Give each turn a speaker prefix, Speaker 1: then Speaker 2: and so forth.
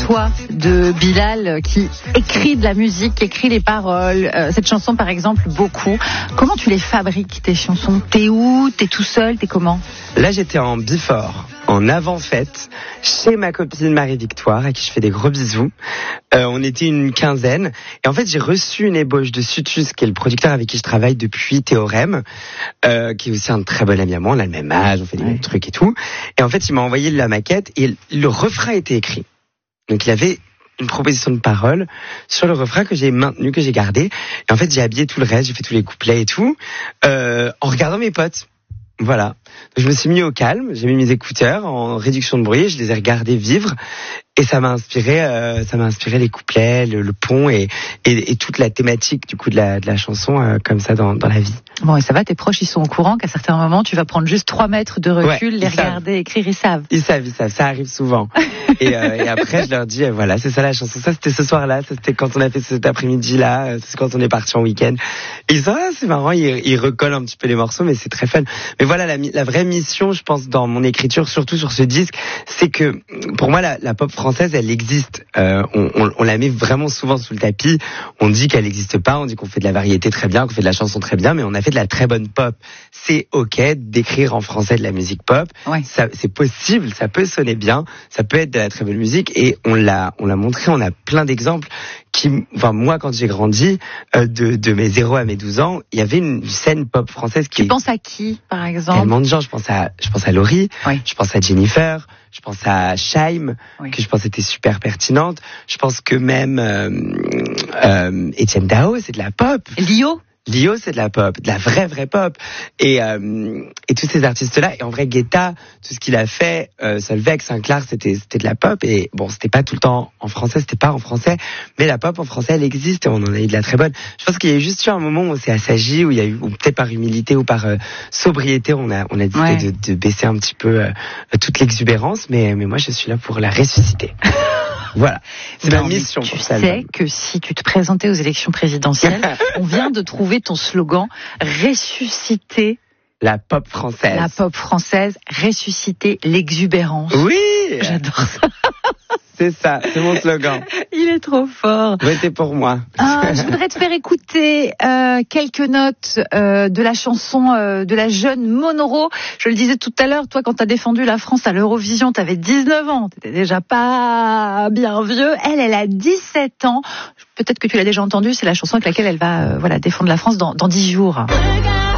Speaker 1: toi de Bilal qui écrit de la musique, qui écrit les paroles. Cette chanson, par exemple, beaucoup. Comment tu les fabriques, tes chansons? T'es où? T'es tout seul? T'es comment?
Speaker 2: Là, j'étais en before, en avant-fête, chez ma copine Marie-Victoire, à qui je fais des gros bisous. On était une quinzaine. Et en fait, j'ai reçu une ébauche de Sutus, qui est le producteur avec qui je travaille depuis Théorème, qui est aussi un très bon ami à moi. On a le même âge, on fait des mêmes trucs et tout. Et en fait, il m'a envoyé la maquette et le refrain était écrit. Donc, il avait une proposition de parole sur le refrain que j'ai maintenu, que j'ai gardé. Et en fait, j'ai habillé tout le reste, j'ai fait tous les couplets et tout, en regardant mes potes. Voilà. Donc, je me suis mis au calme, j'ai mis mes écouteurs en réduction de bruit, je les ai regardés vivre et ça m'a inspiré les couplets, le pont et toute la thématique du coup de la chanson comme ça dans la vie.
Speaker 1: Bon, et ça va, tes proches, ils sont au courant qu'à certains moments, tu vas prendre juste 3 mètres de recul, les regarder, écrire, ils savent.
Speaker 2: Ils savent, ça arrive souvent. et après, je leur dis, voilà, c'est ça la chanson, ça c'était ce soir-là, ça c'était quand on a fait cet après-midi-là, c'est quand on est parti en week-end. Et ils sont, c'est marrant, ils recollent un petit peu les morceaux, mais c'est très fun. Mais voilà, la vraie mission, je pense, dans mon écriture, surtout sur ce disque, c'est que, pour moi, la pop française, elle existe. On la met vraiment souvent sous le tapis. On dit qu'elle n'existe pas, on dit qu'on fait de la variété très bien, qu'on fait de la chanson très bien, mais on a fait de la très bonne pop. C'est ok d'écrire en français de la musique pop. Ouais. Ça, c'est possible, ça peut sonner bien, ça peut être de la très bonne musique et on l'a montré, on a plein d'exemples moi, quand j'ai grandi, de mes 0 à mes 12 ans, il y avait une scène pop française qui...
Speaker 1: Tu penses à qui, par exemple?
Speaker 2: Tellement de gens, je pense à Laurie, je pense à Jennifer, je pense à Shaim, que je pense était super pertinente. Je pense que même Etienne Dao, c'est de la pop. Lio, c'est de la pop, de la vraie pop. Et tous ces artistes-là, et en vrai, Guetta, tout ce qu'il a fait, Solveig, Sinclair, c'était de la pop. Et bon, c'était pas tout le temps en français, c'était pas en français, mais la pop en français, elle existe et on en a eu de la très bonne. Je pense qu'il y a eu juste eu un moment où on s'est assagi, où il y a eu, ou peut-être par humilité ou par sobriété, on a décidé de baisser un petit peu toute l'exubérance, mais moi, je suis là pour la ressusciter. Voilà, c'est ma mission.
Speaker 1: Tu sais que si tu te présentais aux élections présidentielles, on vient de trouver ton slogan, ressusciter
Speaker 2: la pop française.
Speaker 1: La pop française, ressusciter l'exubérance.
Speaker 2: Oui,
Speaker 1: j'adore ça.
Speaker 2: C'est ça, c'est mon slogan.
Speaker 1: Il est trop fort.
Speaker 2: Votez pour moi.
Speaker 1: Je voudrais te faire écouter quelques notes de la chanson de la jeune Monoro. Je le disais tout à l'heure, toi quand t'as défendu la France à l'Eurovision, t'avais 19 ans, t'étais déjà pas bien vieux. Elle a 17 ans. Peut-être que tu l'as déjà entendue, c'est la chanson avec laquelle elle va défendre la France dans 10 jours.